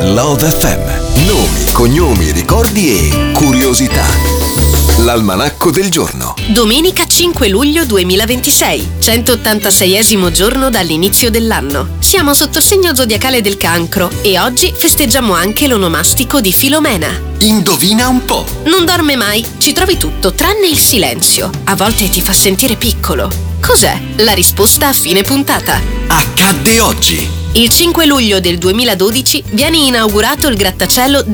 Love FM. Nomi, cognomi, ricordi e curiosità. L'almanacco del giorno. Domenica 5 luglio 2026, 186esimo giorno dall'inizio dell'anno. Siamo sotto il segno zodiacale del Cancro e oggi festeggiamo anche l'onomastico di Filomena. Indovina un po'. Non dorme mai, ci trovi tutto tranne il silenzio. A volte ti fa sentire piccolo. Cos'è? La risposta a fine puntata. Accadde oggi. Il 5 luglio del 2012 viene inaugurato il grattacielo